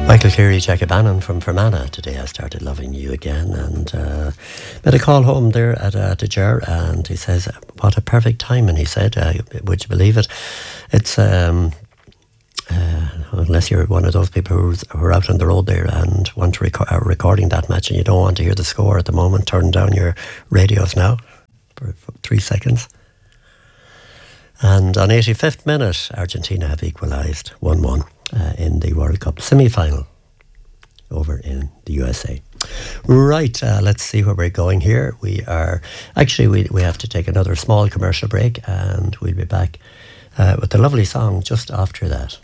Michael Cleary, Jackie Bannon from Fermanagh. Today I started loving you again, and made a call home there at the Ger, and he says, what a perfect time. And he said, would you believe it? It's unless you're one of those people who are out on the road there and want to recording that match and you don't want to hear the score at the moment, turn down your radios now for 3 seconds. And on 85th minute, Argentina have equalised 1-1 in the World Cup semi-final over in the USA. Right, let's see where we're going here. We are actually we have to take another small commercial break, and we'll be back with a lovely song just after that.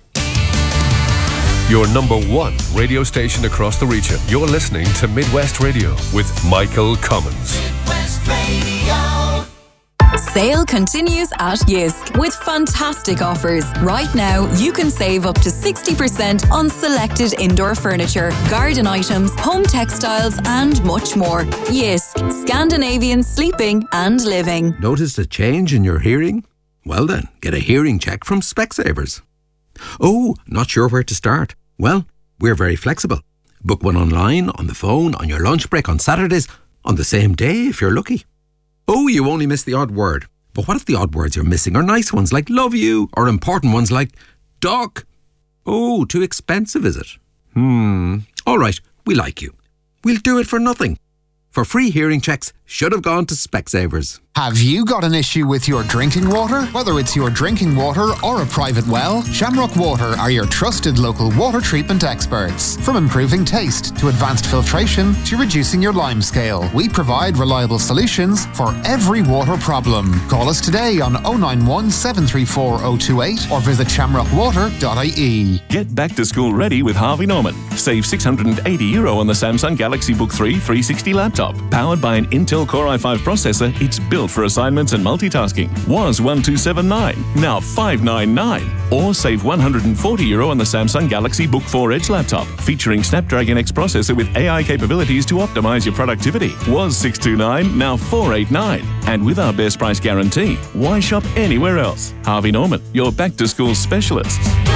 Your number one radio station across the region. You're listening to Midwest Radio with Michael Cummins. Midwest Radio. Sale continues at Jysk with fantastic offers. Right now, you can save up to 60% on selected indoor furniture, garden items, home textiles, and much more. Jysk, Scandinavian sleeping and living. Noticed a change in your hearing? Well then, get a hearing check from Specsavers. Oh, not sure where to start? Well, we're very flexible. Book one online, on the phone, on your lunch break, on Saturdays, on the same day if you're lucky. Oh, you only missed the odd word. But what if the odd words you're missing are nice ones like love you, or important ones like duck? Oh, too expensive, is it? All right, we like you. We'll do it for nothing. For free hearing checks, should have gone to Specsavers. Have you got an issue with your drinking water? Whether it's your drinking water or a private well, Shamrock Water are your trusted local water treatment experts. From improving taste to advanced filtration to reducing your lime scale, we provide reliable solutions for every water problem. Call us today on 091 734 028 or visit shamrockwater.ie. Get back to school ready with Harvey Norman. Save €680 on the Samsung Galaxy Book 3 360 laptop. Powered by an Intel Core i5 processor, it's built for assignments and multitasking. Was 1279, now 599. Or save €140 on the Samsung Galaxy Book 4 Edge laptop, featuring Snapdragon X processor with AI capabilities to optimize your productivity. Was 629, now 489. And with our best price guarantee, why shop anywhere else? Harvey Norman, your back-to-school specialists.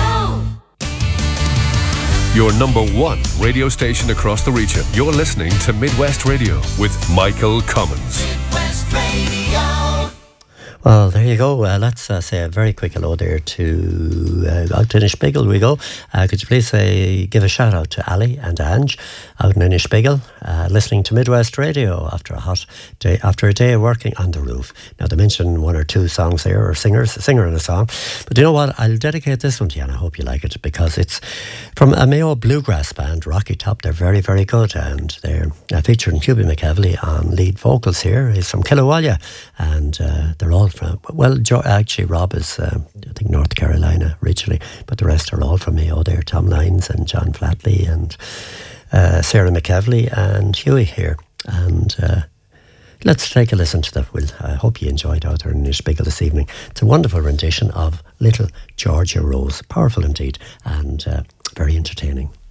Your number one radio station across the region. You're listening to Midwest Radio with Michael Cummins. Midwest Radio. Well, there you go. Let's say a very quick hello there to out in Inishbigel we go. Could you please give a shout out to Ali and Ange out in Inishbigel, listening to Midwest Radio after a hot day, after a day of working on the roof. Now, they mentioned one or two songs there, or a singer in a song. But you know what? I'll dedicate this one to you, and I hope you like it, because it's from a Mayo bluegrass band, Rocky Top. They're very, very good, and they're featuring Hubie McEvely on lead vocals here. He's from Killawalla, and they're all from, well, actually Rob is, I think, North Carolina originally, but the rest are all from Mayo there. Tom Lyons and John Flatley and Sarah McEvely and Huey here. And let's take a listen to that. I hope you enjoyed out there in Inishbigel this evening. It's a wonderful rendition of Little Georgia Rose. Powerful indeed, and very entertaining.